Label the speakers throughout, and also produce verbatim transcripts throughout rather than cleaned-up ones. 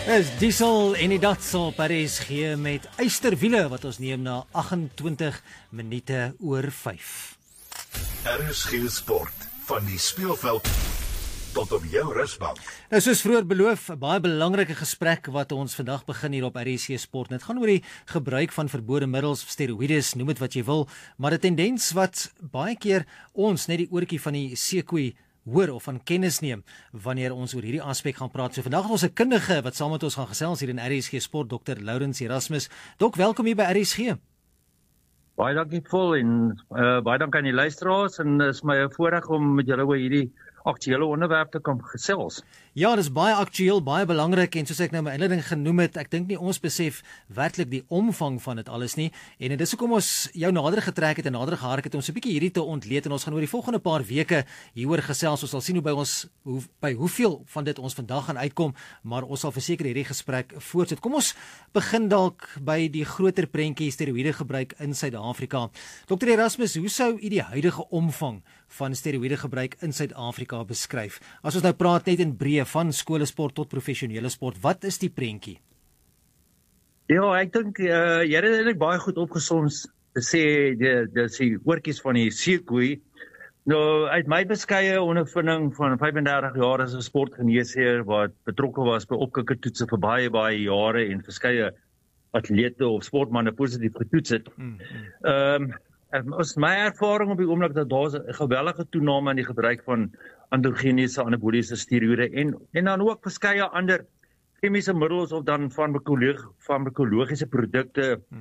Speaker 1: Is Diesel en die Datsel op R S G met Eysterwiele wat ons neem na agt-en-twintig minute oor vyf.
Speaker 2: R S G Sport, van die speelveld tot op jou rusbank.
Speaker 1: Nou soos vroeër beloof, 'n baie belangrike gesprek wat ons vandag begin hier op R S G Sport. Dit gaan oor die gebruik van verbode middels, steroïdes, noem dit wat jy wil, maar 'n tendens wat baie keer ons net die oortjie van die seekoei hoor of van kennis neem wanneer ons oor hierdie aspek gaan praat. So vandag het ons 'n kundige wat saam met ons gaan gesels hier in R S G Sport, dokter Lourens Erasmus. Dok, welkom hier by R S G.
Speaker 3: Baie dankie vol en uh, baie dankie aan die luisteraars en is my 'n voorreg om met julle oor hierdie aktuele onderwerp te kan gesels.
Speaker 1: Ja, dit is baie aktueel, baie belangrik en soos ek nou my inleiding genoem het, ek dink nie ons besef werklik die omvang van dit alles nie. En dit is hoekom ons jou nader getrek het en nader gehark het om so 'n bietjie hierdie te ontleed en ons gaan oor die volgende paar weke hieroor gesels. Ons sal sien hoe by ons hoe by hoeveel van dit ons vandag gaan uitkom, maar ons sal verseker hierdie gesprek voortsit. Kom ons begin dalk by die groter prentjie steroïde gebruik in Suid-Afrika. dokter Erasmus, hoe sou u die huidige omvang van steroïde gebruik in Suid-Afrika beskryf? As ons nou praat net in breë van skolesport tot professionele sport, wat is die prentjie?
Speaker 3: Ja, ek dink uh, jy het eintlik baie goed opgesoms te sê die dis die oortjies van die seekoei. Nou uit my beskeie ondervinding van vyf-en-dertig jaar as 'n sportgeneesheer wat betrokke was by opkikkertoetse vir baie baie jare en verskeie atlete of sportmense positief getoets het. Mm, mm. Um, Is my ervaring op die oomblik dat daar 'n geweldige toename in die gebruik van androgeniese anaboliese steroïde en en dan ook verskeie ander chemiese middels of dan farmakologiese produkte hmm.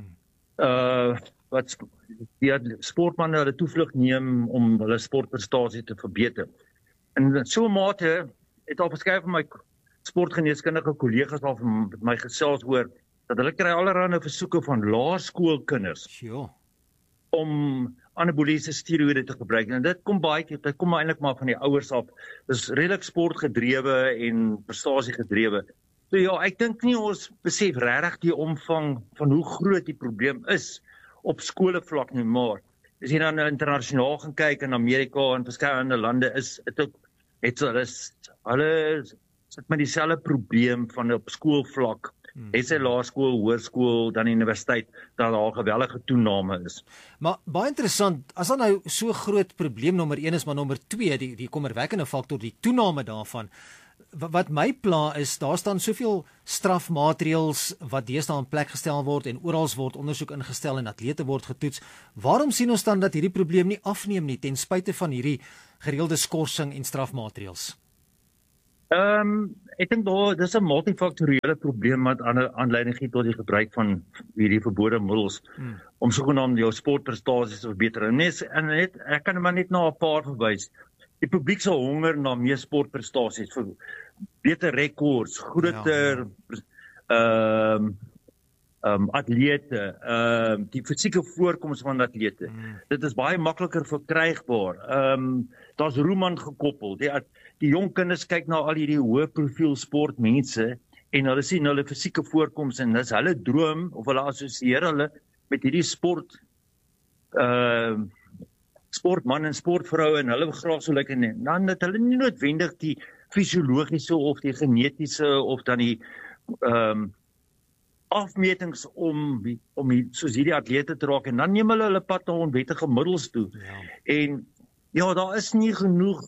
Speaker 3: uh wat die sportmense hulle toevlug neem om hulle sportprestasie te verbeter. En so 'n mate het al verskeie van my sportgeneeskundige kollegas al met my gesels oor dat hulle kry allerlei versoeke van laerskoolkinders.
Speaker 1: Sure.
Speaker 3: om anaboliese steroïde te gebruik. En dit kom baie keer, dit kom eintlik maar van die ouers af. Dis redelik sportgedrewe en prestasiegedrewe. So ja, ek dink nie ons besef regtig die omvang van hoe groot die probleem is op skolevlak nie, maar as jy dan internasionaal gaan kyk in Amerika en verskeie ander lande is dit ook het hulle hulle sit met dieselfde probleem van op skoolvlak. Het sy laerskool, hoërskool, dan universiteit, dat daar 'n geweldige toename is.
Speaker 1: Maar baie interessant, as dan nou so groot probleem nommer een is, maar nommer twee, die, die kommerwekkende faktor, die toename daarvan, wat my pla is, daar staan soveel strafmaatreëls wat deesdae in plek gestel word en oral word ondersoek ingestel en atlete word getoets. Waarom sien ons dan dat hierdie probleem nie afneem nie, ten spyte van hierdie gereelde skorsing en strafmaatreëls?
Speaker 3: Ehm, um, ek dink daar dis 'n multifaktoriële probleem wat aan 'n aanleiding gee tot die gebruik van hierdie verbode middels hmm. om sogenaamde jou sportprestasies te verbeter. En net en net ek kan maar net na 'n paar verwys. Die publiek se honger na meer sportprestasies vir beter rekords, groter ehm ja. um, um, atlete, ehm um, die fisieke voorkoms van atlete. Hmm. Dit is baie makliker verkrygbaar. Ehm um, daar's roem aan gekoppel. Die Die jong kinders kyk na al hierdie hoë profiel sportmense en hulle sien hulle fisieke voorkoms en dis hulle droom of hulle assosieer hulle met hierdie sport uh sportman en sportvrou en hulle graag so lyk en dan het hulle nie noodwendig die fisiologiese of die genetiese of dan die ehm um, afmetings om om die, soos hierdie atlete te raak en dan neem hulle hulle pad na onwettige middels toe. Ja. En ja, daar is nie genoeg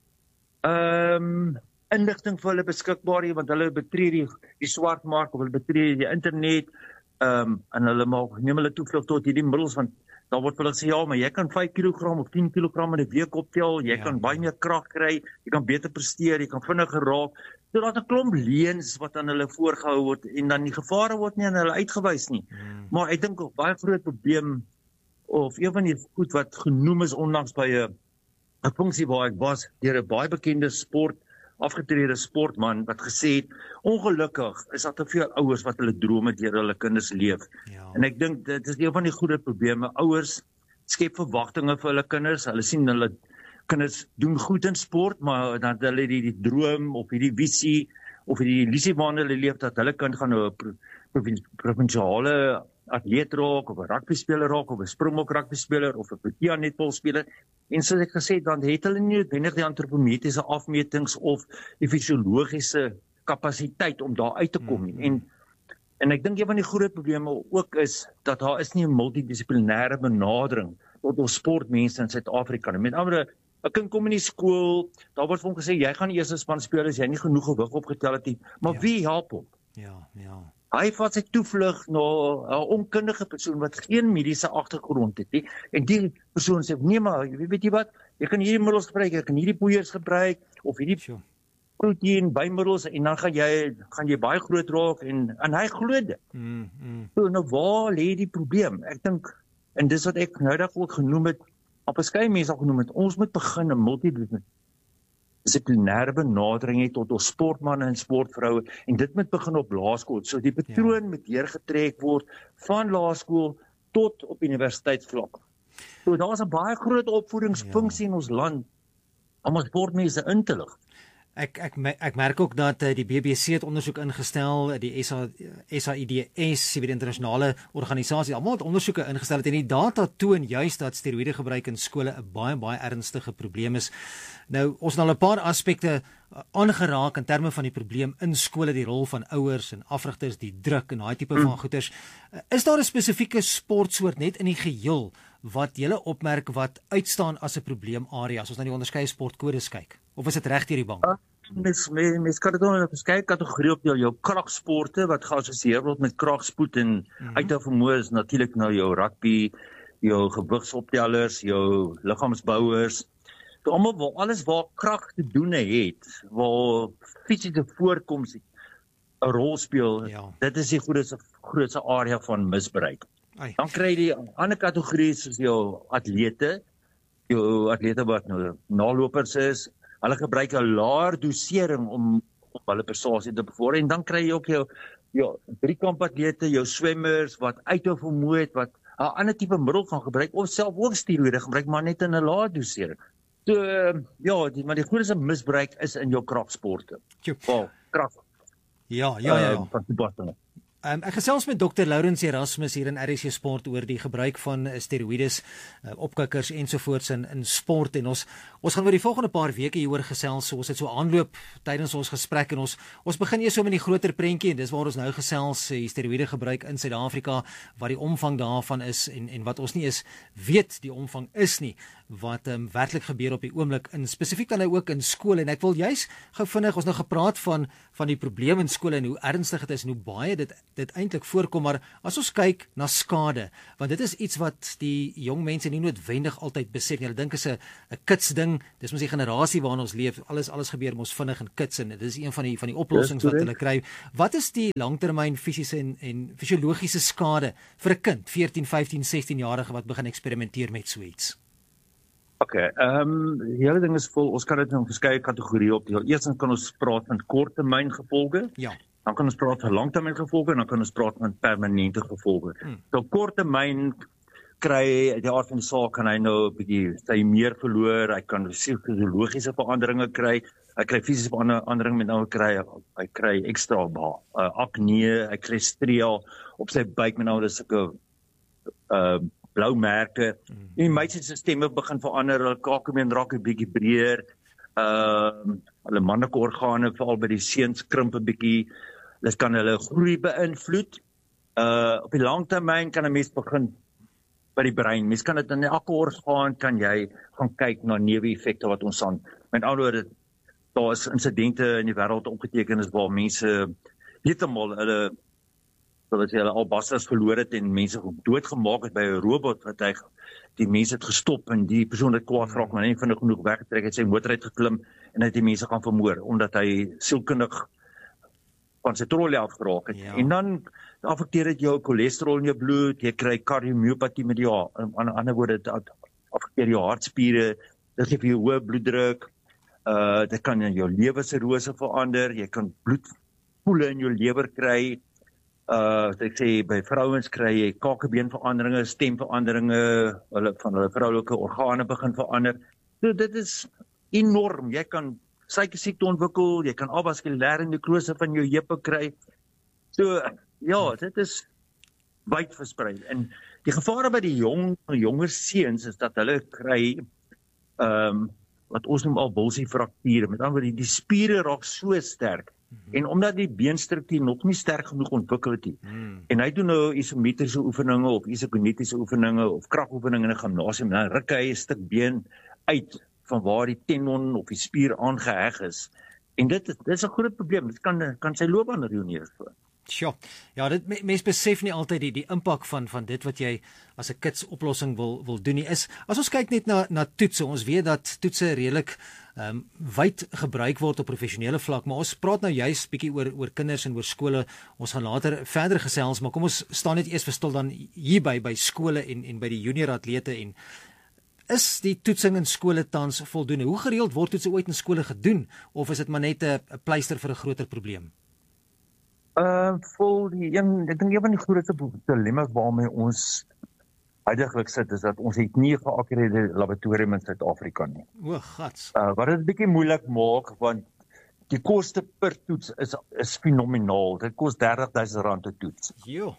Speaker 3: Ehm um, inligting vir hulle beskikbaar hier, want hulle betree die, die swartmark of hulle betree die internet ehm um, en hulle maak neem hulle toevlug tot hierdie middels want daar word vir hulle gesê ja, maar jy kan vyf kilogram of tien kilogram in 'n week optel, jy ja, kan baie meer krag kry, jy kan beter presteer, jy kan vinniger raak. So daar's 'n klomp leuns wat aan hulle voorgehou word en dan die gevare word nie aan hulle uitgewys nie. Hmm. Maar ek dink 'n baie groot probleem of een van die goed wat genoem is onlangs by 'n 'n funksie waar ek was, deur 'n baie bekende sport, afgetrede sportman, wat gesê het, ongelukkig is daar te veel ouers wat hulle drome deur hulle kinders leef. Ja. En ek dink, dit is een van die groot probleme. Ouers skep verwagtinge vir hulle kinders, hulle sien hulle kinders doen goed in sport, maar dan hulle die, die droom, of die visie, of die illusie waarna hulle leef, dat hulle kind gaan nou 'n provinsiale atleet raak, of 'n rugbyspeler raak, of 'n springbok rugbyspeler, of 'n Protea netbalspeler. En soos ek gesê het, dan het hulle nie noodwendig die antropometriese afmetings of die fisiologiese kapasiteit om daar uit te kom nie. En en ek dink een van die groot probleme ook is dat daar is nie 'n multidissiplinêre benadering tot ons sportmense in Suid-Afrika nie. Met ander woorde, 'n kind kom in die skool, daar word vir hom gesê jy gaan eers 'n span speel as jy nie genoeg gewig opgetel het nie. Maar
Speaker 1: Ja.
Speaker 3: wie help hom?
Speaker 1: Ja, ja.
Speaker 3: Hy vat sy toevlug na 'n onkundige persoon wat geen mediese agtergrond het nie. En die persoon sê, nee maar, weet jy wat, jy kan hierdie middels gebruik, jy kan hierdie poeiers gebruik, of hierdie
Speaker 1: Sure.
Speaker 3: proteïen bymiddels, en dan gaan jy gaan jy baie groot raak, en, en hy glo dit.
Speaker 1: Mm, mm.
Speaker 3: So, nou waar lê die probleem? Ek dink, en dis wat ek nou dag ook genoem het, op verskeie mense al genoem het, ons moet begin 'n multidissiplinêre benadering hê tot ons sportmanne en sportvroue, en dit moet begin op laerskool. So die patroon ja. moet deurgetrek word van laerskool tot op universiteitsvlak. So daar's 'n baie groot opvoedingsfunksie ja. in ons land om ons sportmense in te lig.
Speaker 1: Ek ek ek merk ook dat uh, die B B C het ondersoek ingestel, die S A S A I D S, die internasionale organisasie, almal het ondersoeke ingestel en die data toon juis dat steroïde gebruik in skole 'n baie baie ernstige probleem is. Nou, ons het al 'n paar aspekte aangeraak in terme van die probleem in skole, die rol van ouers en afrigters, die druk en daai tipe mm. van goeters. Is daar 'n spesifieke sportsoort net in die geheel wat julle opmerk wat uitstaan as 'n probleemarea as ons na die onderskeie sportkodes kyk? Of is dit reg deur die bank?
Speaker 3: Mens, mens, mens kan dit nou in 'n verskeie kategorie op jou, jou kragsporte wat geassosieer word met kragspoed en mm-hmm. uithou vermoë is natuurlik nou jou rugby, jou gewigsoptellers, jou liggaamsbouers. So almal waar alles waar krag te doen het, waar fisiese voorkoms 'n rol speel, ja. dit is die grootste grootste area van misbruik. Ai. Dan kry jy die ander kategorieë soos jou atlete, jou atlete wat nou nalopers is. Hulle gebruik 'n laer dosering om om hulle prestasie te bevorder, en dan kry jy ook jou jou driekamp atlete, jou swemmers wat uithou vermoë het, wat 'n ander tipe middel gaan gebruik of self ook steroïde gebruik, maar net in 'n laer dosering. So uh, ja, die, maar die grootste misbruik is in jou kragsporte. Wow, krag.
Speaker 1: Ja, ja, ja. ja.
Speaker 3: Uh,
Speaker 1: Um, ek gesels met dokter Lourens Erasmus hier in R S C Sport oor die gebruik van steroïdes, uh, opkikkers ensovoorts in in sport, en ons ons gaan oor die volgende paar weke hieroor gesels. So ons het so aanloop tydens ons gesprek, en ons ons begin eers so met die groter prentjie, en dis waar ons nou gesels, die steroïde gebruik in Suid-Afrika, wat die omvang daarvan is en en wat ons nie is weet die omvang is nie, wat um, werklik gebeur op die oomblik in spesifiek dan nou ook in skole. En ek wil juis gou vinnig, ons nou gepraat van van die probleme in skole en hoe ernstig dit is en hoe baie dit dit eintlik voorkom, maar as ons kyk na skade, want dit is iets wat die jong mense nie noodwendig altyd besef nie. Hulle dink is 'n 'n kits ding, dis mos die generasie waarin ons leef, alles alles gebeur mos vinnig in kits, en dit is een van die van die oplossings wat hulle kry. Wat is die langtermyn fisiese en en fisiologiese skade vir 'n kind, veertien, vyftien, sestien jarige wat begin eksperimenteer met so iets?
Speaker 3: Okay, ehm um, die hele ding is vol, ons kan dit in verskeie kategorieë opdeel. Eerstens kan ons praat van korttermyn gevolge.
Speaker 1: Ja.
Speaker 3: Dan kan ons praat van langtermyn gevolge, en dan kan ons praat van permanente gevolge. Hmm. So korttermyn kry die aard van die saak, kan hy nou 'n bietjie sy meer verloor, hy kan fisiologiese veranderinge kry, hy kry fisiese veranderinge met nou kry hy kry ekstra uh, akne, hy kry striaal op sy buik met nou dis sulke uh blou merke. Mm. Die meisie se stemme begin verander, hulle kakebeen raak 'n bietjie breër. Ehm uh, hulle manlike organe, veral by die seuns, krimp 'n bietjie. Dit kan hulle groei beïnvloed. Uh op die langtermyn kan 'n mens begin by die brein. Mens kan dit in elke orgaan kan jy gaan kyk na neeweffekte wat ons aan. Met ander woorde, daar is insidente in die wêreld opgeteken is waar mense heeltemal hulle so wat hulle al bassers verloor het en mense doodgemaak het by 'n robot wat hy die mense het gestop en die persoon het kwaad geraak, maar nie vinnig genoeg weggetrek het, sy motor het geklim en het die mense gaan vermoor omdat hy sielkundig van sy trolley af geraak het. Ja. En dan affekteer dit jou cholesterol in jou bloed, jy kry kardiomyopatie met die aan ander woorde dit affekteer jou hartspiere, dit gee vir jou hoë bloeddruk, uh dit kan in jou lewersirose verander, jy kan bloedpoele in jou lewer kry. Uh, ek sê, by vrouens kry jy kakebeenveranderinge, stemveranderinge, hulle, van hulle vroulike organe begin verander. So dit is enorm, jy kan suikersiekte ontwikkel, jy kan avaskulêre nekrose van jou heupe kry. So, ja, dit is wyd versprei. En die gevare by die jong, jonger seuns is dat hulle kry, um, wat ons noem al bulsie frakture, met ander woorde, die spiere raak so sterk, Mm-hmm. En omdat die beenstruktuur nog nie sterk genoeg ontwikkel het nie. Mm. En hy doen nou isometriese oefeninge of isokinetiese oefeninge of kragoefeninge in 'n gimnasium, dan ruk hy 'n stuk been uit van waar die tendon of die spier aangeheg is. En dit, dit is 'n groot probleem. Dit kan kan sy loopbaan ruïneer.
Speaker 1: Sjoe. Ja, dit mense besef nie altyd die die impak van van dit wat jy as 'n kits oplossing wil wil doen nie is. As ons kyk net na na toetse, ons weet dat toetse redelik ehm um, wyd gebruik word op professionele vlak, maar ons praat nou juist bietjie oor oor kinders en oor skole. Ons gaan later verder gesels, maar kom ons staan net eers verstil dan hierby by skole en en by die junior atlete. En is die toetsing in skole tans voldoende? Hoe gereeld word toetse ooit in skole gedoen, of is dit maar net 'n pleister vir 'n groter probleem?
Speaker 3: Uh, vol die een, ek dink een van die grootste dilemma's waarmee ons huidiglik sit, is dat ons het nie 'n geakkrediteerde laboratorium in Suid-Afrika nie.
Speaker 1: O, gats.
Speaker 3: Uh, wat dit 'n bietjie moeilik maak, want die koste per toets is is fenomenaal. Dit kos dertig duisend rand 'n toets.
Speaker 1: Jo.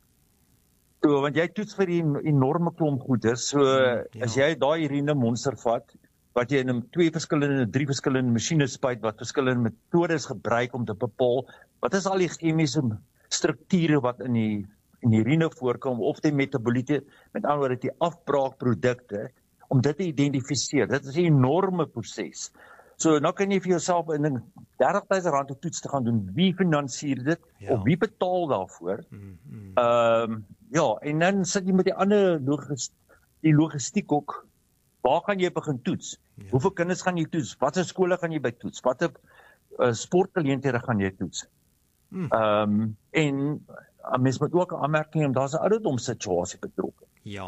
Speaker 3: So, want jy toets vir die enorme klomp goeder. So, mm, ja. As jy daai urine monster vat, wat jy in twee verskillende, drie verskillende masjiene spuit, wat verskillende metodes gebruik om te bepaal, wat is al die chemiese strukture wat in die in die urine voorkom, of die metaboliete, met ander woorde die afbraakprodukte, om dit te identifiseer. Dit is 'n enorme proses. So, nou kan jy vir jouself in dertig duisend rand 'n toets te gaan doen. Wie finansier dit? Ja. Of wie betaal daarvoor? Mm, mm. Um, ja, en dan sit jy met die ander logis, die logistiek ook. Waar gaan jy begin toets? Ja. Hoeveel kinders gaan jy toets? Watter skole gaan jy by toets? Watter uh, sportgeleenthede gaan jy toets? Hmm. Um, en uh, mens moet ook 'n aanmerking, daar's 'n ouderdomssituasie betrokke.
Speaker 1: Ja.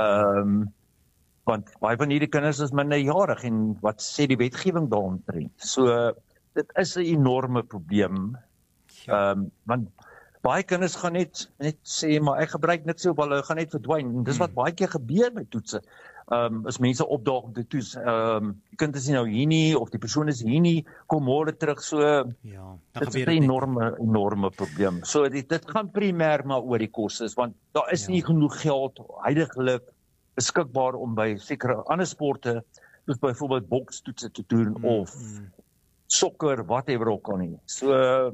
Speaker 3: Um, want baie van hierdie kinders is minderjarig, en wat sê die wetgewing daaromtrent? So uh, dit is 'n enorme probleem. Ja. Um, want baie kinders gaan net net sê, maar ek gebruik niks op hulle, gaan net verdwyn. En dis wat baie keer gebeur met toetse. Um, as mense opdaag om te toets, um, die kind is nie nou hier nie, of die persoon is hier nie, kom môre terug, so,
Speaker 1: ja,
Speaker 3: dit is 'n enorme, enorme probleem. So, dit, dit gaan primêr maar oor die kostes, want daar is ja. nie genoeg geld, huidiglik, beskikbaar om by sekere ander sporte, soos byvoorbeeld bokstoetse te doen, mm, of mm. sokker, whatever ook al nie. So,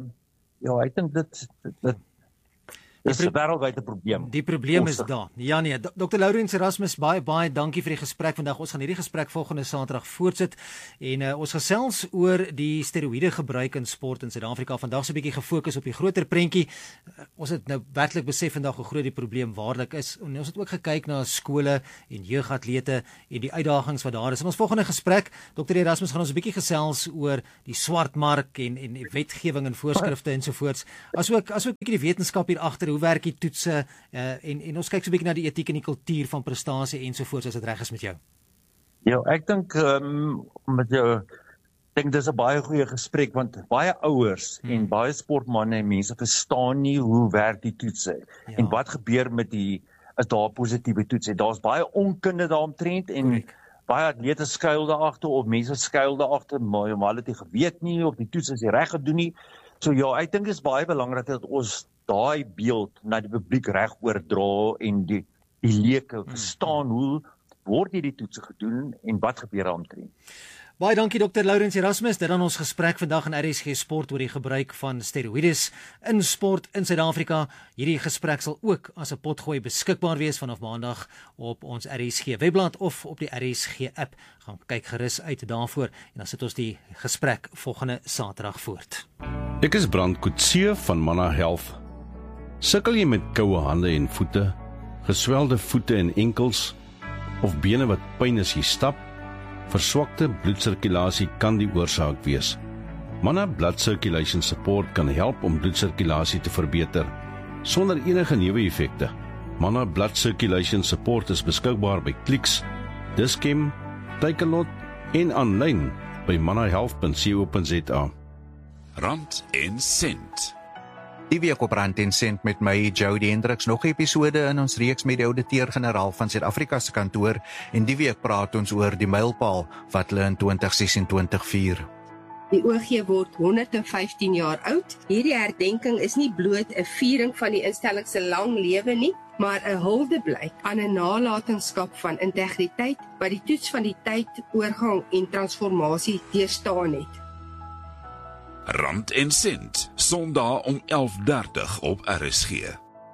Speaker 3: ja, ek dink dit, dit, dit Dis 'n wêreldwye probleem.
Speaker 1: Die probleem is daar. Ja nee, dokter Lourens Erasmus, baie baie dankie vir die gesprek vandag. Ons gaan hierdie gesprek volgende Saterdag voortsit en uh, ons gesels oor die steroïde gebruik in sport in Suid-Afrika. Vandag so 'n bietjie gefokus op die groter prentjie. Uh, ons het nou werklik besef vandag hoe groot die probleem waarlik is. En ons het ook gekyk na skole en jeugatlete en die uitdagings wat daar is. In ons volgende gesprek, dokter Erasmus, gaan ons 'n bietjie gesels oor die swartmark en en wetgewing en voorskrifte ensovoorts. Asook asook 'n bietjie die wetenskap hier agter. Hoe werk die toetse uh, en en ons kyk so 'n bietjie na die etiek en die kultuur van prestasie ensovoorts, as dit reg is met jou.
Speaker 3: Ja, ek dink um, met jou dink dis 'n baie goeie gesprek, want baie ouers hmm. en baie sportmense en mense verstaan nie hoe werk die toetse ja. en wat gebeur met die as daar positiewe toetse. Daar's baie onkunde daaromtrent en Correct. Baie atlete skuil daar agter of mense skuil daar agter, maar, maar hulle het nie geweet nie of die toets is reg gedoen nie. So ja, ek dink dit is baie belangrik dat ons daai beeld na die publiek reg oordra en die, die leuke verstaan hoe word hierdie toetse gedoen en wat gebeur daaromtrent.
Speaker 1: Baie dankie dokter Lourens Erasmus. Dit dan ons gesprek vandag in R S G Sport oor die gebruik van steroïdes in sport in Suid-Afrika. Hierdie gesprek sal ook as 'n potgooi beskikbaar wees vanaf Maandag op ons R S G webblad of op die R S G app. Gaan kyk gerus uit daarvoor en dan sit ons die gesprek volgende Saterdag voort.
Speaker 4: Ek is Brand Coetzee van Mana Health. Sukkel jy met koue hande en voete, geswelde voete en enkels, of bene wat pyn as jy stap? Verswakte bloedsirkulasie kan die oorsaak wees. Mana Blood Circulation Support kan help om bloedsirkulasie te verbeter, sonder enige neeweffekte. Mana Blood Circulation Support is beskikbaar by Clicks, Dis-Chem, Takealot en aanlyn by manahealth punt co punt za.
Speaker 5: Rand en Sent.
Speaker 6: Die week op Rand en Sent met my, Jody Hendriks, nog 'n episode in ons reeks met die ouditeur-generaal van Suid-Afrika se kantoor, en die week praat ons oor die mylpaal wat hulle in twintig sesentwintig vier.
Speaker 7: Die O G word honderd en vyftien jaar oud. Hierdie herdenking is nie bloot 'n viering van die instelling se lang lewe nie, maar 'n huldeblyk aan 'n nalatenskap van integriteit wat die toets van die tyd, oorgang en transformasie deurstaan het.
Speaker 5: Rand en Sent, Sondag om elf dertig op R S G.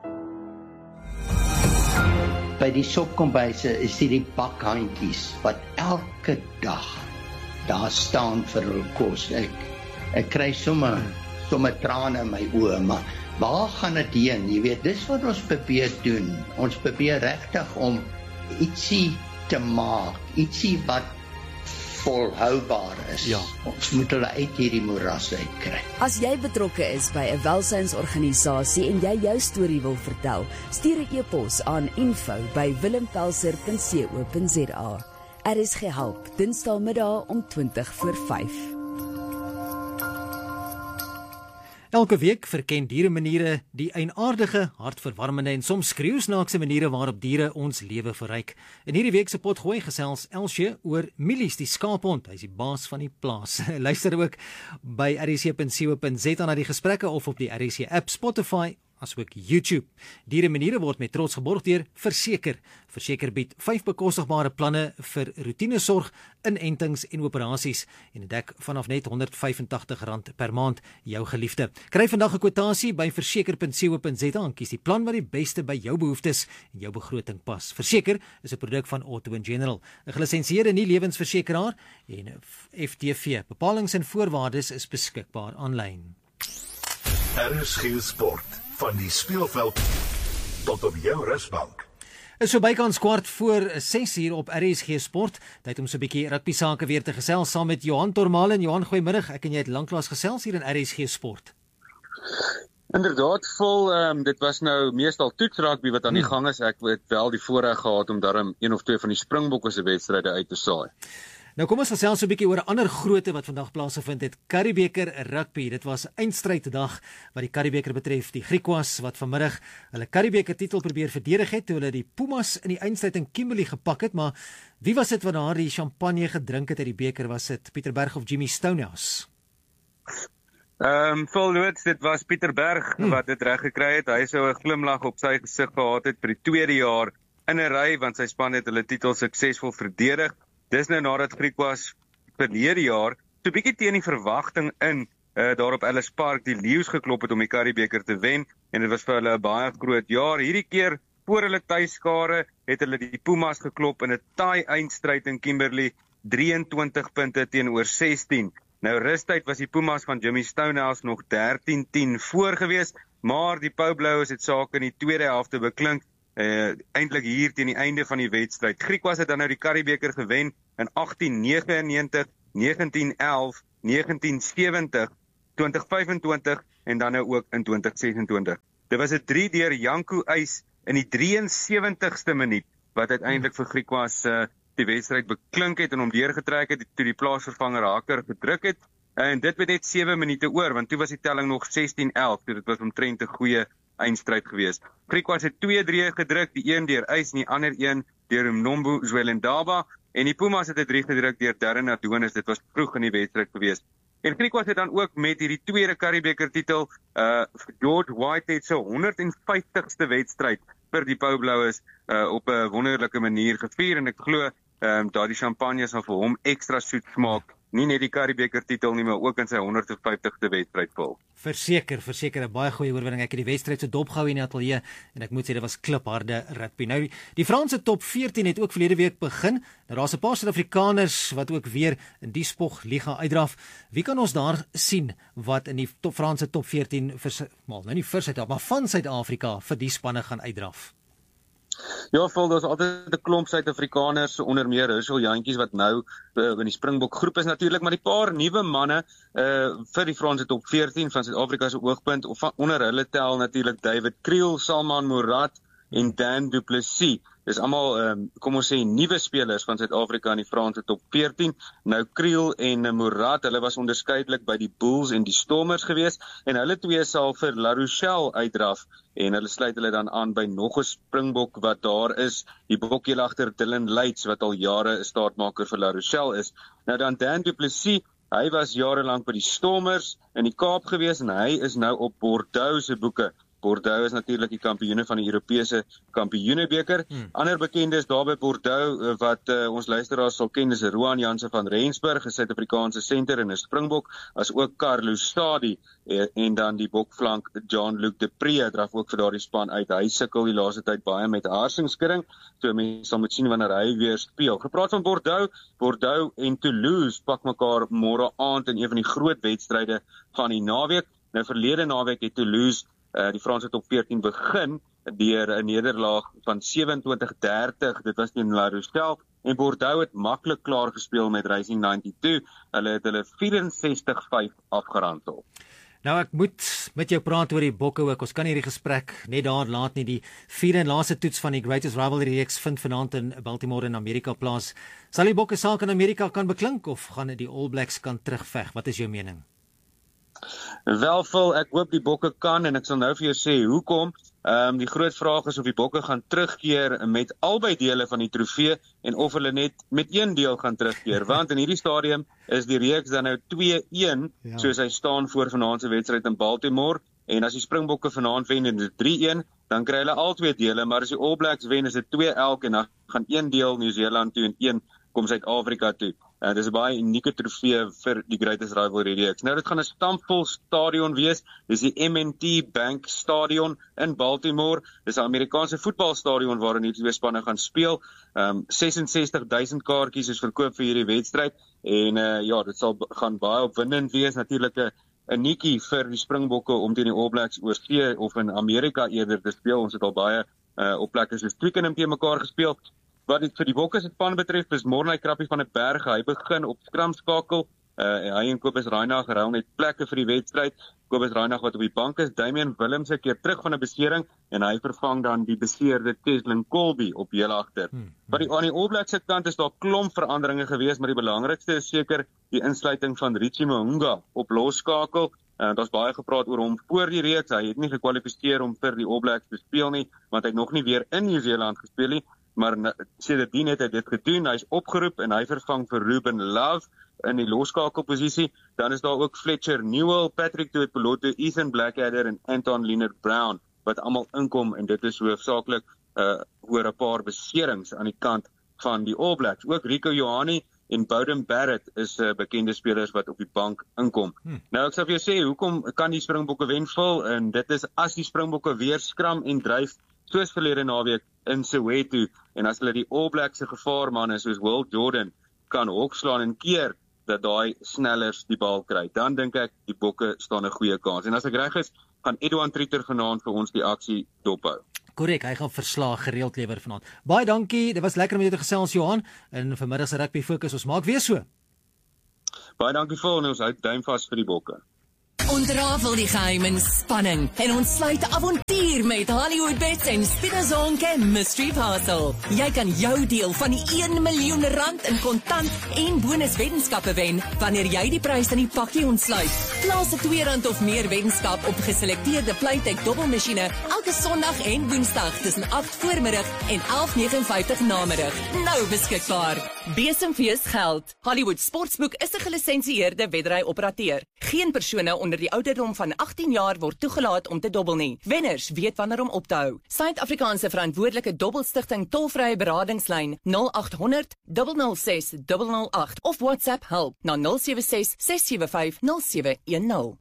Speaker 8: By die sopkombuise is dit die bakhandjies wat elke dag daar staan vir hul kos. Ek, ek kry sommer, sommer trane in my oë, maar waar gaan dit heen? Jy weet, dis wat ons probeer doen. Ons probeer regtig om ietsie te maak, ietsie wat volhoubaar is.
Speaker 1: Ja.
Speaker 8: Ons moet hulle uit hierdie moeras uitkry.
Speaker 9: As jy betrokke is by 'n welsynsorganisasie en jy jou storie wil vertel, stuur 'n e-pos aan info by willempelser punt co punt za. R S G help, Dinsdagmiddag om twintig voor vyf.
Speaker 1: Elke week verken dieremaniere die eienaardige, hartverwarmende en soms skreeusnaakse maniere waarop diere ons lewe verryk. In hierdie week se potgooi gesels Elsje oor Milies, die skaaphond. Hy is die baas van die plaas. Luister ook by r s c punt co punt za na die gesprekke of op die R S C app, Spotify, asook YouTube. Dieremaniere word met trots geborg deur Verseker. Verseker bied vyf bekostigbare planne vir routinesorg, inentings en operasies en dit dek vanaf net honderd vyf en tagtig rand per maand jou geliefde. Kry vandag 'n kwotasie by verseker punt co punt za en kies die plan wat die beste by jou behoeftes en jou begroting pas. Verseker is 'n produk van Auto and General, 'n gelisensieerde nie-lewensversekeraar en F T V. Bepalings en voorwaardes is beskikbaar aanlyn.
Speaker 2: R S G Sport, van die speelveld tot op jou rusbank.
Speaker 1: Is so bykans kwart voor ses uur op R S G Sport. Tyd om so 'n bietjie rugby sake weer te gesels saam met Johan Tormalen. Johan, goeiemiddag. Ek en jy het lanklaas gesels hier in R S G Sport.
Speaker 10: Inderdaad, vol, um, dit was nou meestal toetsrugby wat aan die hmm. gang is. Ek het wel die voorreg gehad om daarom een of twee van die Springbokke se wedstryde uit te saai.
Speaker 1: Nou kom ons gesels so 'n bietjie oor 'n ander groote wat vandag plaasgevind het, Curriebeeker Rugby. Dit was 'n eindstryddag wat die Curriebeeker betref. Die Griquas wat vanmiddag hulle Curriebeeker titel probeer verdedig het toe hulle die Pumas in die eindstryd in Kimberley gepak het, maar wie was dit wat daar die champagne gedrink het uit die beker? Was dit Pieter Berg of Jimmy Stonehouse?
Speaker 10: Ehm um, volgens dit was Pieter Berg hmm. wat dit reg gekry het. Hy sou 'n glimlag op sy gesig gehad het vir die tweede jaar in 'n ry want sy span het hulle titel suksesvol verdedig. Dis nou nadat Griquas verlede jaar so bietjie teen die verwagting in uh, daar op Ellis Park die Leeu's geklop het om die Curriebeeker te wen en dit was vir hulle 'n baie groot jaar. Hierdie keer voor hulle tuiskare het hulle die Pumas geklop in 'n taai eindstryd in Kimberley, drieëntwintig punte teenoor sestien. Nou rustyd was die Pumas van Jimmy Stonehouse nog dertien tien voor gewees, maar die Pau Blouers het sake in die tweede helfte beklink. Uh, eintlik hier teen die einde van die wedstryd. Griquas het dan nou die Curriebeeker gewen in agtien negenennegentig, negentien elf, negentien sewentig, twintig vyfentwintig en dan nou ook in twintig sesentwintig. Dit was 'n drie deur Janko Eis in die drieënsewentigste minuut wat uiteindelik vir Griquas uh, die wedstryd beklink het en hom deurgetrek het toe die plaasvervanger Haker gedruk het. En dit met net sewe minute oor want toe was die telling nog sestien elf. Dit was omtrent 'n goeie eindstryd gewees. Griquas het twee drie gedruk, die een deur Eis en die ander een deur Mnombo Zwelendaba en die Pumas het 'n drie gedruk deur Darren Adonis. Dit was vroeg in die wedstryd gewees. En Griquas het dan ook met hierdie tweede Curriebeeker titel uh George Whitehead se honderd en vyftigste wedstryd vir die Pau Blouers uh op 'n wonderlike manier gevier en ek glo um, daardie champagne sal vir hom ekstra soet smaak. Nie net die Curriebeeker titel nie, maar ook in sy honderd en vyftigste wedstryd vol.
Speaker 1: Verseker, verseker 'n baie goeie oorwinning. Ek het die wedstryd se dop gehou in die ateljee en ek moet sê dit was klipharde rugby. Nou die, die Franse top veertien het ook verlede week begin. Nou daar's 'n paar Suid-Afrikaners wat ook weer in die spog liga uitdraf. Wie kan ons daar sien wat in die top Franse top veertien vir mal nou nie vir Suid-Afrika, maar van Suid-Afrika vir die spanne gaan uitdraf?
Speaker 10: Ja, vol, daar's altyd 'n klomp Suid-Afrikaners, onder meer Russell Jantjies wat nou uh, in die Springbok groep is natuurlik, maar die paar nuwe manne uh, vir die Franse top veertien van Suid-Afrika se oogpunt, of van, onder hulle tel natuurlik David Kriel, Salman Mourad en Dan Du Plessis. Dis almal, um, kom ons sê, nuwe spelers van Suid-Afrika in die Franse top veertien. Nou Kriel en uh, Mourad, hulle was onderskeidelik by die Bulls en die Stormers gewees, en hulle twee sal vir La Rochelle uitdraf, en hulle sluit hulle dan aan by nog 'n Springbok wat daar is, die bokkie agter Dylan Leitz, wat al jare 'n staartmaker vir La Rochelle is. Nou dan Dan Du Plessis, hy was jarelank by die Stormers in die Kaap gewees, en hy is nou op Bordeaux se boeke. Bordeaux is natuurlik die kampioene van die Europese Kampioenebeker. Hmm. Ander bekendes daar by Bordeaux wat uh, ons luisteraars sal ken is Roan Jansen van Rensburg, 'n Suid-Afrikaanse senter en 'n springbok, as ook Carlos Stadi eh, en dan die bokflank Jean-Luc Depree draf ook vir daardie span uit. Hy sukkel die laaste tyd baie met haarsingskudding, so mense sal moet sien wanneer hy weer speel. Gepraat van Bordeaux, Bordeaux en Toulouse pak mekaar môre aand in een van die groot wedstryde van die naweek. Nou verlede naweek het Toulouse uh, die Franse top veertien begin deur 'n nederlaag van sewenentwintig dertig, dit was teen La Rochelle, en Bordeaux het maklik klaar gespeel met Racing ninety-two, hulle het hulle vyf-en-sestig vyf afgerandel.
Speaker 1: Nou ek moet met jou praat oor die bokke ook, ons kan hierdie gesprek net daar laat nie. Die vierde en laaste toets van die Greatest Rivalry reeks vind vanaand in Baltimore in Amerika plaas. Sal die bokke saak in Amerika kan beklink of gaan die All Blacks kan terugveg? Wat is jou mening?
Speaker 10: Wel, Phil, ek hoop die bokke kan en ek sal nou vir jou sê hoekom. Ehm um, die groot vraag is of die bokke gaan terugkeer met albei dele van die trofee en of hulle net met een deel gaan terugkeer, want in hierdie stadium is die reeks dan nou twee-een, ja. soos hy staan voor vanaand se wedstryd in Baltimore, en as die Springbokke vanaand wen en dit drie-een, dan kry hulle al twee dele, maar as die All Blacks wen is dit twee elk en dan gaan een deel Nieu-Seeland toe en een kom Suid-Afrika toe. Uh, dit is 'n baie unieke trofee vir die Greatest Rivalry reeks. Nou, dit gaan 'n stampvol stadion wees. Dis die M and T Bank Stadion in Baltimore. Dis 'n Amerikaanse voetbalstadion waarin die twee spanne gaan speel. Um, sesensestig duisend kaartjies is verkoop vir hierdie wedstryd en uh, ja, dit sal gaan baie opwindend wees. Natuurlik 'n 'n nikkie vir die Springbokke om teen die All Blacks oorsee of in Amerika eerder te speel. Ons het al baie uh, op plekke soos Twickenham teen mekaar gespeel. Wat dit vir die bokke se span betref, is Mornay Krappie van der Berg. Hy begin op skramskakel. Uh, hy en Kobus Reinagh ruil net plekke vir die wedstryd. Kobus Reinagh wat op die bank is, Damian Willems keer terug van 'n besering en hy vervang dan die beseerde Teslin Colby op heel agter. Hmm. Maar die aan die All Blacks se kant is daar klomp veranderinge gewees, maar die belangrikste is seker die insluiting van Richie Mo'unga op losskakel. Uh, Daar's baie gepraat oor hom voor die reeks. Hy het nie gekwalifiseer om vir die All Blacks te speel nie, want hy het nog nie weer in Nieu-Seeland gespeel nie. Maar sedertdien het hy dit gedoen, hy is opgeroep en hy vervang vir Ruben Love in die losskakelposisie. Dan is daar ook Fletcher Newell, Patrick Tuipulotu, Ethan Blackadder en Anton Leonard Brown wat almal inkom, en dit is hoofsaaklik uh, oor 'n paar beserings aan die kant van die All Blacks. Ook Rico Ioane en Bowden Barrett is uh, bekende spelers wat op die bank inkom. Hmm. Nou ek sal vir jou sê, hoekom kan die Springbokke wen, Phil? En dit is as die Springbokke weer skram en dryf soos verlede naweek in Soweto, en as hulle die All Blacks se gevaarmanne soos Will Jordan kan hokslaan en keer dat daai snellers die bal kry, dan dink ek die bokke staan 'n goeie kans. En as ek reg is, gaan Edouard Trieter vanaand vir ons die aksie dophou.
Speaker 1: Korrek, hy gaan verslaag gereeld lewer vanaand. Baie dankie, dit was lekker om jou te gesels, Johan, en vanmiddag se rugby fokus, ons maak weer so.
Speaker 10: Baie dankie vir ons, ons hou duim vas vir die bokke.
Speaker 11: Ontrafel die geheim en spanning en ontsluit avontuur met Hollywood Bets en Spinazonke Mystery Parcel. Jy kan jou deel van die een miljoen rand in kontant en bonuswetenskappe wen wanneer jy die prys in die pakkie ontsluit. Plaas 'n twee rand of meer wetenskap op geselekteerde Playtech dobbelmasjiene elke Sondag en Woensdag tussen agt voormiddag en elf vyf nege namiddag. Nou beskikbaar. Besemfees geld. Hollywood Sportsbook is 'n gelisensieerde weddery-operateur. Geen persone onder die ouderdom van agttien jaar word toegelaat om te dobbel nie. Wenners weet wanneer om op te hou. Suid-Afrikaanse verantwoordelike dobbelstigting tolvrye beradingslyn nul agt honderd nul nul ses nul nul agt of WhatsApp help na nul sewe ses ses sewe vyf nul sewe een nul.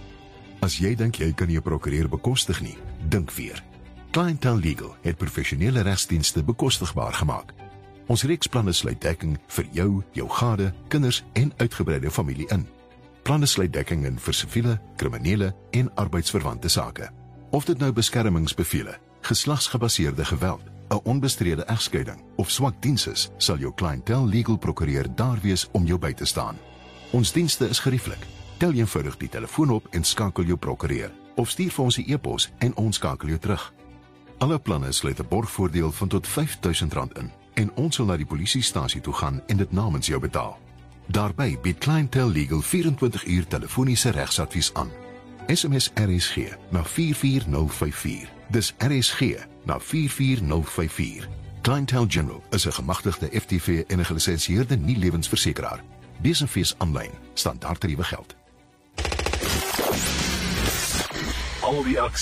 Speaker 12: As jy dink jy kan jou prokureur bekostig nie, dink weer. Clientele Legal het professionele regsdienste bekostigbaar gemaak. Ons reeksplanne sluit dekking vir jou, jou gade, kinders en uitgebreide familie in. Planne sluit dekking in vir siviele, kriminele en arbeidsverwante sake. Of dit nou beskermingsbevele, geslagsgebaseerde geweld, 'n onbestrede egskeiding of swak diens is, sal jou Clientele Legal prokureur daar wees om jou by te staan. Ons dienste is gerieflik. Tel eenvoudig die telefoon op en skakel jou prokureur, of stuur vir ons 'n e-pos en ons skakel jou terug. Alle planne sluit 'n borgvoordeel van tot vyf duisend rand in, en ons sal na die polisiestasie toe gaan en dit namens jou betaal. Daarby bied Clientele Legal vyf-en-twintig uur telefoniese regsadvies aan. S M S R S G na vier vier nul vyf vier. Dis R S G na vier vier nul vyf vier. Clientele General is 'n gemagtigde F T V en 'n gelisensieerde nie-lewensversekeraar. Besenfees aanlyn, standaard tariewe geld.
Speaker 2: Al die aksie,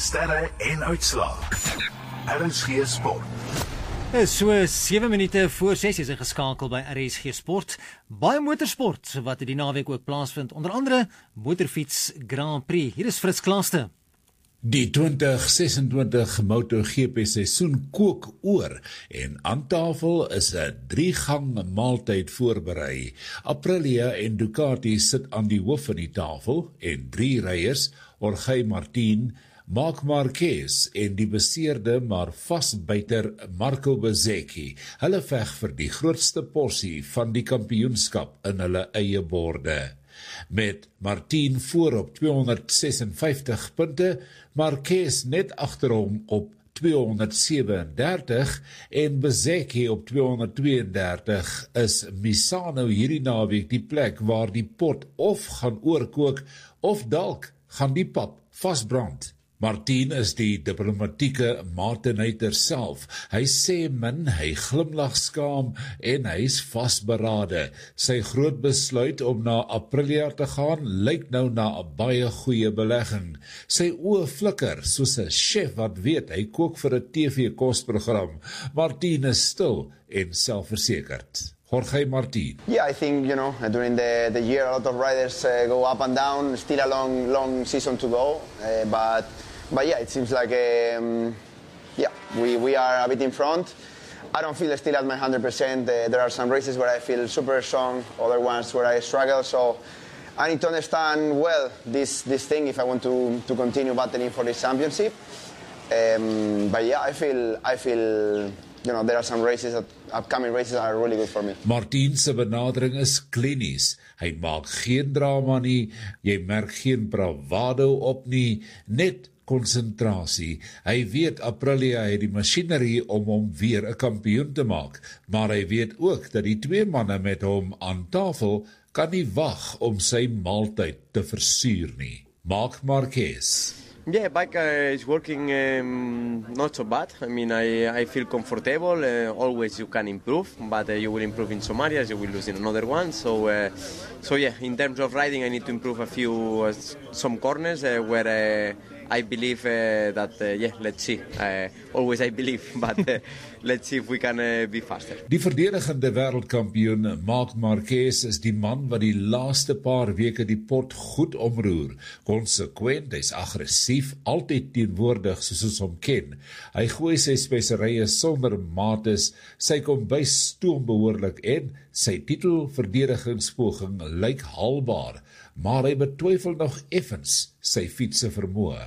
Speaker 2: sterre en uitslae. R S G Sport.
Speaker 1: Is so sewe minute voor ses is geskakel by R S G Sport. Baie motorsport wat die naweek ook plaasvind, onder andere motorfiets Grand Prix. Hier is Frits Klaaste.
Speaker 13: Die twintig sesentwintig MotoGP seisoen kook oor en aan tafel is 'n drie-gang maaltyd voorberei. Aprilia en Ducati sit aan die hoof van die tafel en drie ryers, Jorge Martin, Marc Marquez en die beseerde maar vasbyter Marco Bezzecchi. Hulle veg vir die grootste porsie van die kampioenskap in hulle eie borde. Met Martin voor op tweehonderdsesenvyftig punte, Marquez net agter hom op tweehonderdsewendertig en Bezzecchi op tweehonderdtweeëndertig, is Misano hierdie naweek die plek waar die pot of gaan oorkook of dalk gaan die pap vasbrand. Martin is die diplomatieke Martiniter self. Hy sê min, hy glimlag skaam en hy is vasberade. Sy groot besluit om na Aprilia te gaan lyk nou na 'n baie goeie belegging. Sy oë flikker soos 'n chef wat weet hy kook vir 'n T V-kosprogram. Martin is stil en selfversekerd. Jorge Martin.
Speaker 14: Yeah, I think, you know, during the, the year, a lot of riders uh, go up and down, still a long, long season to go. Uh, but, but yeah, it seems like, um, yeah, we, we are a bit in front. I don't feel still at my one hundred percent. Uh, there are some races where I feel super strong, other ones where I struggle. So I need to understand well this, this thing if I want to, to continue battling for this championship. Um, but yeah, I feel, I feel, you know, there are some races, that, upcoming races are really good for me.
Speaker 13: Martin se benadering is klinies. Hy maak geen drama nie, jy merk geen bravado op nie, net konsentrasie. Hy weet Aprilia het die masjinerie om hom weer 'n kampioen te maak, maar hy weet ook dat die twee manne met hom aan tafel kan nie wag om sy maaltyd te versuur nie. Marc Marquez.
Speaker 15: Yeah, bike uh, is working um, not so bad. I mean, I, I feel comfortable. Uh, always you can improve, but uh, you will improve in some areas, you will lose in another one. So, uh, so yeah, in terms of riding, I need to improve a few, uh, some corners uh, where uh, I believe uh, that, uh, yeah, let's see. Uh, always I believe, but uh, let's see if we can uh, be faster.
Speaker 13: Die verdedigende wêreldkampioen Marc Marquez is die man wat die laaste paar weke die pot goed omroer. Konsekwent, hy's aggressief, altyd teenwoordig soos ons hom ken. Hy gooi sy speserye sonder mates, sy kombuis stoom behoorlik en sy titelverdedigingspoging lyk haalbaar, maar hy betwyfel nog effens sy fietse vermoë.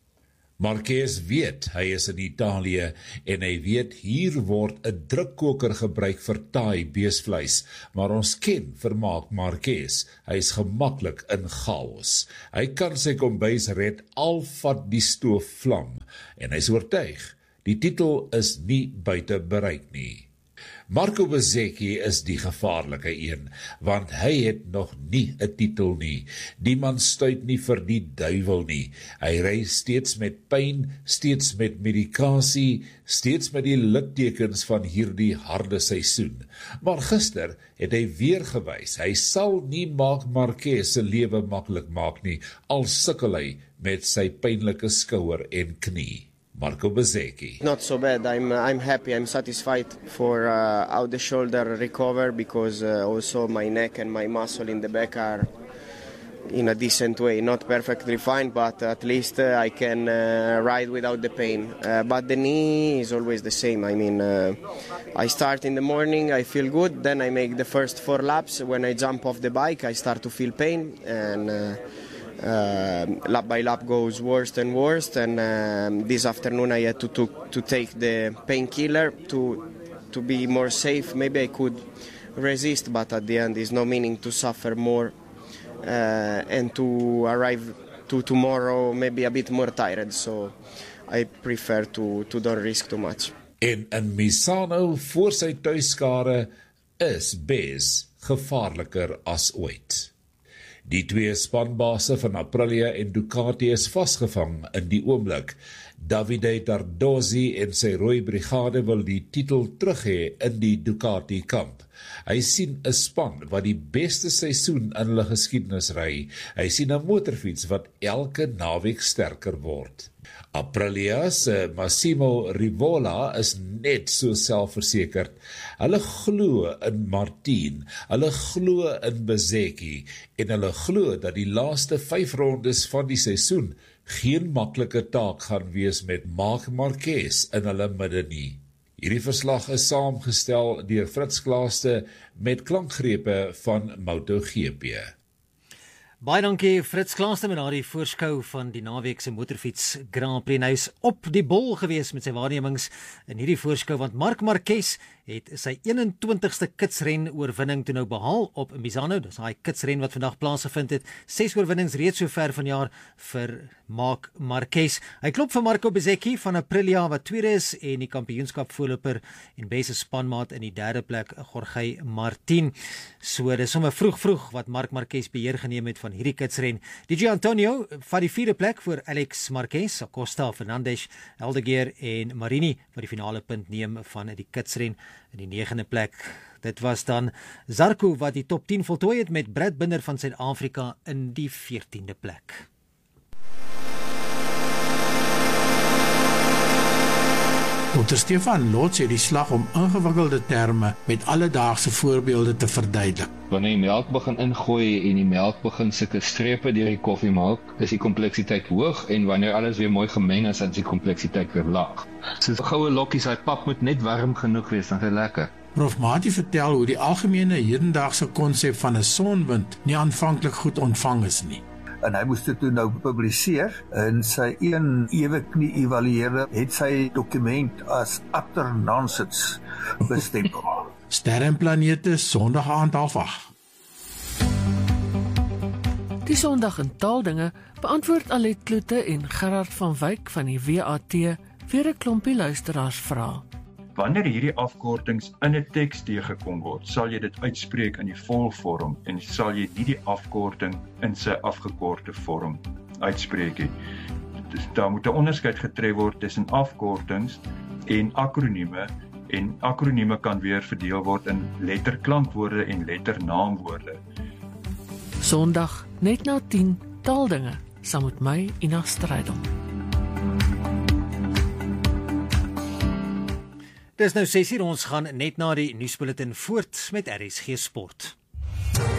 Speaker 13: Marquez weet hy is in Italië en hy weet hier word 'n drukkoker gebruik vir taai beesvleis, maar ons ken vir Marc Marquez, hy is gemaklik in chaos. Hy kan sy kombuis red al vat die stoof vlam en hy is oortuig, die titel is nie buite bereik nie. Marco Bezzecchi is die gevaarlike een, want hy het nog nie 'n titel nie. Die man stuit nie vir die duiwel nie. Hy ry steeds met pyn, steeds met medikasie, steeds met die littekens van hierdie harde seisoen. Maar gister het hy weer gewys, hy sal nie Marc Marquez se lewe maklik maak nie, al sukkel hy met sy pynlike skouer en knie. Marco Bezzecchi.
Speaker 15: Not so bad. I'm I'm happy. I'm satisfied for uh, how the shoulder recover because uh, also my neck and my muscle in the back are in a decent way. Not perfectly fine, but at least uh, I can uh, ride without the pain. Uh, but the knee is always the same. I mean, uh, I start in the morning, I feel good. Then I make the first four laps. When I jump off the bike, I start to feel pain and. Uh, Uh, lap by lap goes worse and worse, and um, this afternoon I had to to, to take the painkiller to to be more safe. Maybe I could resist, but at the end there's no meaning to suffer more uh, and to arrive to tomorrow maybe a bit more tired. So I prefer to to don't risk too much.
Speaker 13: En in Misano voor sy tuiskare is Bez gevaarliker as ooit. Die twee spanbase van Aprilia en Ducati is vasgevang in die oomblik. Davide Tardozzi en sy rooi brigade wil die titel terug hê in die Ducati kamp. Hy sien 'n span wat die beste seisoen in hulle geskiedenis ry. Hy sien 'n motorfiets wat elke naweek sterker word. Aprilia se Massimo Rivola is net so selfversekerd. Hulle glo in Martin, hulle glo in Bezzecchi en hulle glo dat die laaste vyf rondes van die seisoen geen maklike taak gaan wees met Marc Marquez in hulle midde nie. Hierdie verslag is saamgestel deur Fritz Klaaste met klankgrepe van MotoGP.
Speaker 1: Baie dankie Fritz Klaaste met daardie voorskou van die naweek se motorfiets Grand Prix. Hy is op die bol gewees met sy waarnemings in hierdie voorskou, want Marc Marquez het sy eenentwintigste kitsren oorwinning toe nou behaal op Misano. Dis daai kitsren wat vandag plaasgevind het. Ses oorwinnings reeds sover vanjaar vir Marc Marquez. Hy klop vir Marco Bezzecchi van Aprilia wat tweede is en die kampioenskap voorloper en beste spanmaat in die derde plek Jorge Martin. So dis sommer vroeg vroeg wat Marc Marquez beheer geneem het van hierdie kitsren. D J Antonio vat die vierde plek voor Alex Marquez, Acosta, Fernandes, Aldeguer en Marini wat die finale punt neem van die kitsren in die negende plek. Dit was dan Zarco wat die top tien voltooi het met Brad Binder van Suid-Afrika in die veertiende plek.
Speaker 16: dokter Stefan Lots het die slag om ingewikkelde terme met alledaagse voorbeelde te verduidelik.
Speaker 17: Wanneer jy melk begin ingooi en die melk begin sulke strepe deur die koffie maak, is die kompleksiteit hoog en wanneer alles weer mooi gemeng is, is die kompleksiteit weer laag. Soos goue lokkies, hy pap moet net warm genoeg wees, dan is hy lekker.
Speaker 16: Prof Mati vertel hoe die algemene hedendaagse konsep van 'n sonwind nie aanvanklik goed ontvang is nie.
Speaker 18: En hy moes dit toe nou publiseer en sy een ewe knie evalueerde het sy dokument as utter nonsense bestempel.
Speaker 16: Sterre en planete Sondag aand half agt.
Speaker 19: Die Sondag in Taaldinge beantwoord Alet Kloete en Gerard van Wyk van die W A T weer 'n klompie luisteraars vra.
Speaker 20: Wanneer hierdie afkortings in 'n teks teëgekom word, sal jy dit uitspreek in die volvorm en sal jy nie die afkorting in sy afgekorte vorm uitspreek nie. Dus daar moet 'n onderskeid getref word tussen afkortings en akronieme en akronieme kan weer verdeel word in letterklankwoorde en letternaamwoorde.
Speaker 19: Sondag net na tien Taaldinge saam met my Ina Strydom.
Speaker 1: Dis nou ses uur, ons gaan net na die nuusbulletin voort met R S G Sport.